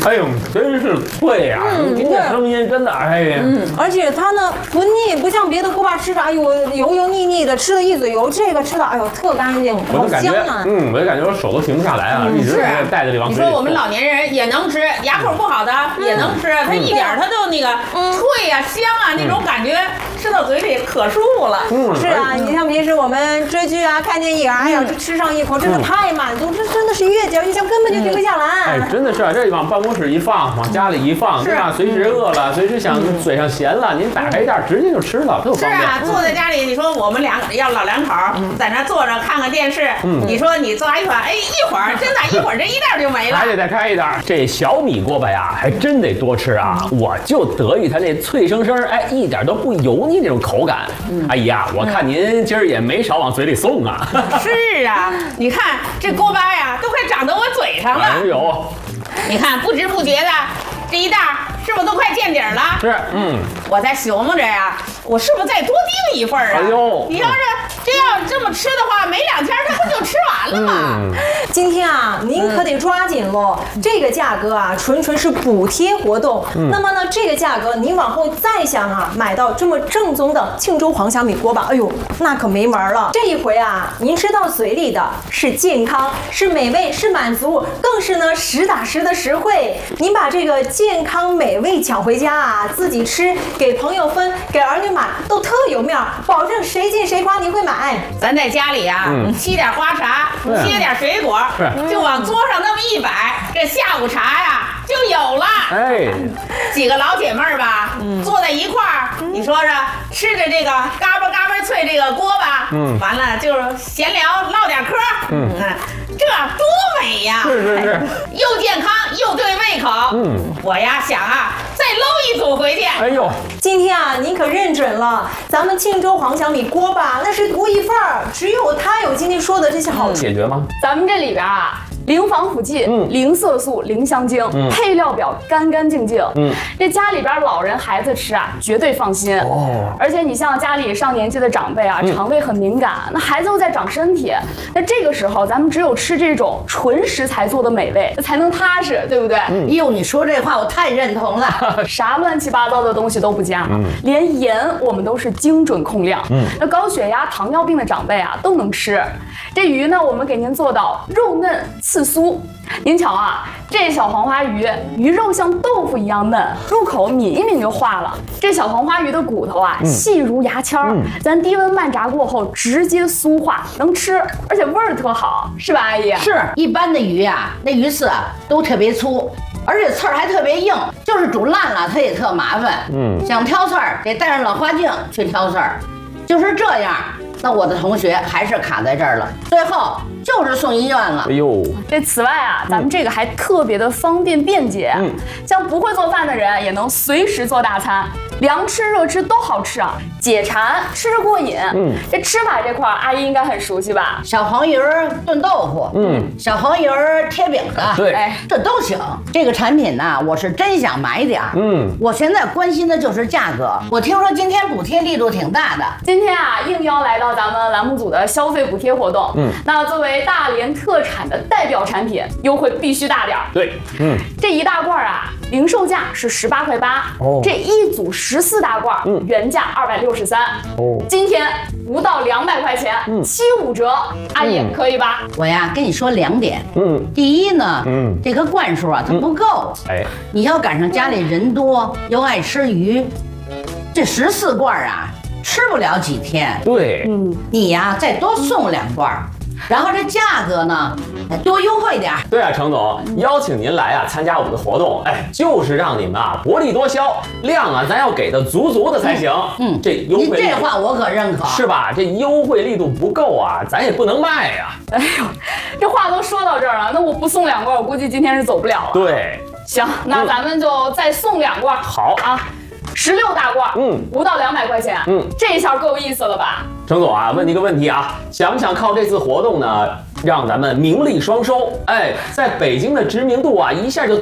哎呦，真是脆呀！您这声音真的，哎呀， 而且它呢不腻，不像别的锅巴吃着，哎呦油油腻腻的，吃了一嘴油，这个吃的哎呦特干净，好香啊！ 我就感觉我手都停不下来啊，一直在带着这往嘴里。 你说我们老年人也能吃，牙口不好的也能吃，它一点它就那个脆呀、香啊那种感觉，吃到嘴里可舒服了。 是啊，你像平时我们追剧啊、看电影啊，哎呀，这吃上一口，这个太满足，这真的是越嚼越香，根本就停不下来。 哎，真的是啊，这往办公室一放，往家里一放，对吧？随时饿了，随时想嘴上咸了，您打开一袋直接就吃了，特方便。 是啊，坐在家里，你说我们老两口在那坐着看看电视，你说你抓一碗，哎，一会儿真的，一会儿这一袋就没了。 还得再开一袋。这小米锅巴呀，还真得多吃啊！我就得意它那脆生生，哎，一点都不油腻那种口感。阿姨呀，我看您今儿也没少往嘴里送啊。 是啊，你看这锅巴呀，都快长到我嘴上了。 哎呦， 你看不知不觉的这一袋是不是都快见底儿了？ 是， 我在琢磨着呀，我是不是再多订一份啊？ 哎呦， 你要是这么吃的话，没2天它不就吃完了吗？ 今天啊，您可得抓紧喽！这个价格啊，纯是补贴活动。那么呢，这个价格您往后再想啊，买到这么正宗的庆州黄小米锅巴，哎呦，那可没门了。这一回啊，您吃到嘴里的是健康，是美味，是满足，更是呢实打实的实惠。您把这个健康美味抢回家啊，自己吃，给朋友分，给儿女买，都特有面儿，保证谁进谁夸您会买。 咱在家里啊，沏点花茶，切点水果，就往桌上那么一摆，这下午茶呀就有了。 哎， 几个老姐妹儿吧，坐在一块儿，你说说，吃着这个嘎巴嘎巴脆这个锅巴，完了就是闲聊唠点嗑，这多美呀！ 是， 又健康又对胃口。我呀想啊，再搂一组回去。 哎呦， 今天啊，您可认准了，咱们庆州黄小米锅巴那是独一份儿，只有它有今天说的这些好处。 解决吗？ 咱们这里边啊，零防腐剂、零色素、零香精，配料表干干净净。这家里边老人孩子吃啊，绝对放心。而且你像家里上年纪的长辈啊，肠胃很敏感，那孩子又在长身体，那这个时候咱们只有吃这种纯食材做的美味，才能踏实，对不对？ 哟，你说这话我太认同了。 啥乱七八糟的东西都不加，连盐我们都是精准控量。那高血压、糖尿病的长辈啊都能吃。这鱼呢，我们给您做到肉嫩刺酥。您瞧啊，这小黄花鱼，鱼肉像豆腐一样嫩，入口抿一抿就化了。这小黄花鱼的骨头啊，细如牙签儿，咱低温慢炸过后直接酥化，能吃，而且味儿特好，是吧，阿姨？ 是一般的鱼啊，那鱼刺啊都特别粗，而且刺儿还特别硬，就是煮烂了它也特麻烦。想挑刺儿得戴上老花镜去挑刺儿，就是这样。那我的同学还是卡在这儿了，最后就是送医院了。 哎呦， 这此外啊，咱们这个还特别的方便便捷，像不会做饭的人也能随时做大餐，凉吃热吃都好吃啊，解馋，吃着过瘾。这吃法这块阿姨应该很熟悉吧？ 小黄鱼炖豆腐，小黄鱼贴饼子， 对， 哎， 这都行。这个产品呢，我是真想买点儿。我现在关心的就是价格。我听说今天补贴力度挺大的。 今天啊，应邀来到咱们栏目组的消费补贴活动。那作为大连特产的代表产品，优惠必须大点儿。 对， 这一大罐啊，零售价是18.8块，这一组14大罐，原价263。今天不到200块钱，75折，阿姨可以吧？ 我呀跟你说2点。第一呢，这个罐数啊它不够。 哎， 你要赶上家里人多又爱吃鱼，这14罐啊吃不了几天。 对， 你呀再多送2罐。然后这价格呢，多优惠点。 对啊，程总，邀请您来啊参加我们的活动，哎，就是让你们啊薄利多销，量啊咱要给的足足的才行。这优惠， 您这话我可认可， 是吧？这优惠力度不够啊，咱也不能卖呀。 哎呦，这话都说到这儿了，那我不送2罐，我估计今天是走不了了。 对， 行，那咱们就再送2罐。 好啊。16大罐，不到200块钱，这下够意思了吧？ 程总啊，问你个问题啊，想不想靠这次活动呢，让咱们名利双收？哎，在北京的知名度啊，一下就